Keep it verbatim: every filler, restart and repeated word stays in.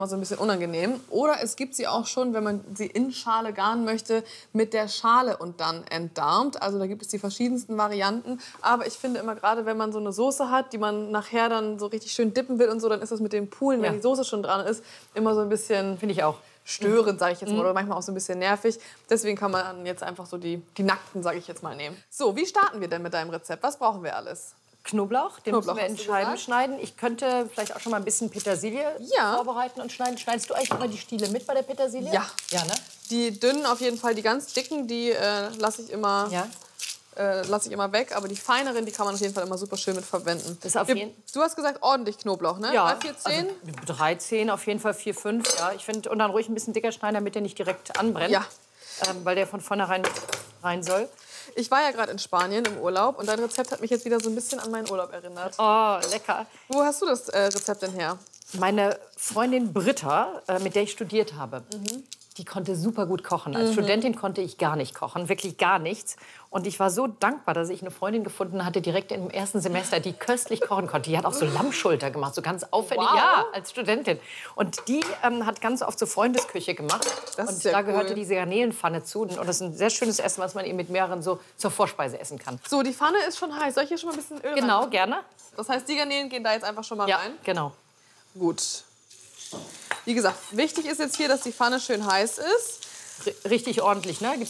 Mal so ein bisschen unangenehm. Oder es gibt sie auch schon, wenn man sie in Schale garen möchte, mit der Schale und dann entdarmt. Also da gibt es die verschiedensten Varianten. Aber ich finde immer, gerade wenn man so eine Soße hat, die man nachher dann so richtig schön dippen will und so, dann ist das mit den Poolen, wenn Ja. die Soße schon dran ist, immer so ein bisschen... Finde ich auch. Störend, sage ich jetzt mal, oder manchmal auch so ein bisschen nervig. Deswegen kann man jetzt einfach so die, die nackten, sage ich jetzt mal, nehmen. So, wie starten wir denn mit deinem Rezept? Was brauchen wir alles? Knoblauch, den Knoblauch, müssen wir in hast du Scheiben gesagt? schneiden. Ich könnte vielleicht auch schon mal ein bisschen Petersilie Ja. vorbereiten und schneiden. Schneidest du eigentlich immer die Stiele mit bei der Petersilie? Ja. Ja, ne? Die dünnen auf jeden Fall, die ganz dicken, die äh, lasse ich immer... Ja. Äh, lasse ich immer weg, aber die feineren, die kann man auf jeden Fall immer super schön mit verwenden. Das auf Wir- jeden- Du hast gesagt, ordentlich Knoblauch, ne? Ja, Drei, vier, zehn? Also drei, zehn, auf jeden Fall vier, fünf. Ja, ich finde, und dann ruhig ein bisschen dicker schneiden, damit der nicht direkt anbrennt. Ja. Ähm, weil der von vornherein rein soll. Ich war ja gerade in Spanien im Urlaub und dein Rezept hat mich jetzt wieder so ein bisschen an meinen Urlaub erinnert. Oh, lecker. Wo hast du das äh, Rezept denn her? Meine Freundin Britta, äh, mit der ich studiert habe, die konnte super gut kochen. Als Studentin konnte ich gar nicht kochen, wirklich gar nichts. Und ich war so dankbar, dass ich eine Freundin gefunden hatte, direkt im ersten Semester, die köstlich kochen konnte. Die hat auch so Lammschulter gemacht, so ganz auffällig. Wow. Ja, als Studentin. Und die ähm, hat ganz oft so Freundesküche gemacht. Das und ist sehr da gehörte cool. diese Garnelenpfanne zu. Und das ist ein sehr schönes Essen, was man eben mit mehreren so zur Vorspeise essen kann. So, die Pfanne ist schon heiß. Soll ich hier schon mal ein bisschen Öl Genau, rein? gerne. Das heißt, die Garnelen gehen da jetzt einfach schon mal Ja, rein? genau. Gut. Wie gesagt, wichtig ist jetzt hier, dass die Pfanne schön heiß ist. R richtig ordentlich, ne? Gibst